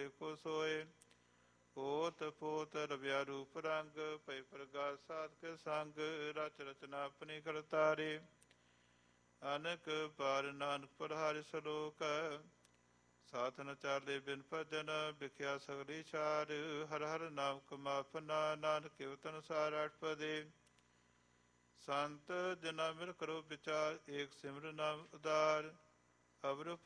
ਕੋ ਸੋਏ। ਓਤ ਪੋਤ ਰਵਿਆ ਰੂਪ ਰੰਗ, ਭਈ ਪ੍ਰਗਾਸ ਸਾਧਕ ਸੰਗ, ਰਚ ਰਚਨਾ ਆਪਣੀ ਕਰਤਾਰੇ। ਅਨਕ ਪਾਰ ਨਾਨਕ ਪੜ੍ਹਾਰਿ ਸਲੋਕ, ਸਾਥ ਨ ਚਾਲੇ ਬਿਨ ਭਜਨ, ਵਿਖਿਆ ਸਗਲੀ ਛਾਰ। ਹਰ ਹਰ ਨਾਮ ਕਮਾਪਨਾ, ਨਾਨਕ ਕਿਵਤ ਅਨੁਸਾਰ ਅਠ ਪਦੇ। ਸੰਤ ਜਨਾ ਮਿਲ ਕਰੋ ਵਿਚਾਰ, ਏਕ ਸਿਮਰ ਨਾਮ ਉਦਾਰ। ਅਵਰ